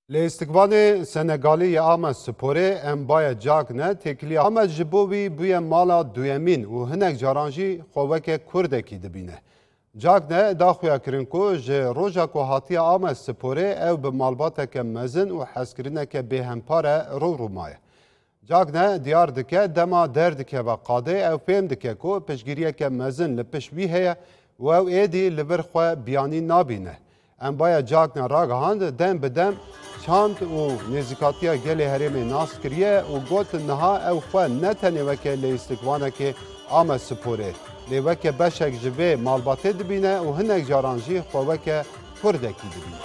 Li îstikbalê Senegalî ya Ahmed Sporê em baye cak ne têkiliya Ahmed ji bo wî bûye mala duyemîn û hinek caran jî xweweke Kurdekî dibîne. Cak ne daxuya kirin ku ji roja ku hatiye Ahmed Sporê ew bi malbateke mezin û hezkirineke bêhempare rûmaye. Cak ne diyar dike dema derdikeve qadê ew fêm dike ku piştgiriyeke mezin li pişt wî heye û ew êdî li vir xwe biyanî nabîne. Em baye cak ne ragihand dem bi dem çand û nêzîkatiya gelê herêmê nas kiriye û gotin niha ew xwe ne tenê weke lê îstikvanekê Ahmed Sporê lê weke beşek ji vê malbatê dibîne û hinek caran jî xwe weke Kurdekî dibîne.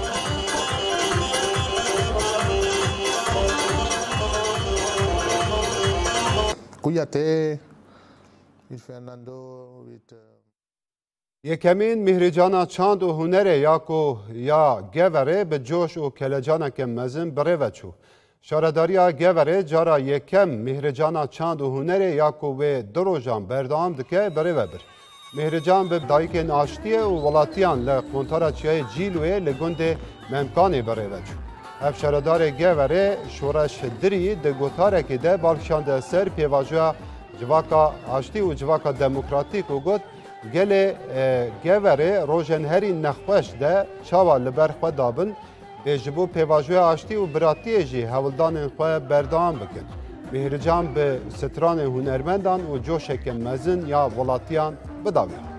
Kuyate Fernando with Yekemîn mihricana çand û hunerê ya Geverê bi coş û kelecaneke mezin birêve çû. Şaredariya Geverê cara yekem mihricana çand û hunerê ya ku wê du rojan berdewam dike birêve bir. Mihrican bi dayîkên aştiye û welatiyan li kontara çiyayê Cîlûyê li gundê Memkanê birêve çû. Ev şaredarê Geverê şoreş dirî di gotarekê de balkişande ser pêvajoya civaka aştî û civaka demokratîk û got gelê Geverê rojên herî nexweş de çawa li ber xwe dabin ê ji bo pêvajoya aştî û biratiyê jî hewildanên xwe berdewam bikin. Mihrican bi stranên hunermendan û coşeke mezin ya welatiyan bidaviya.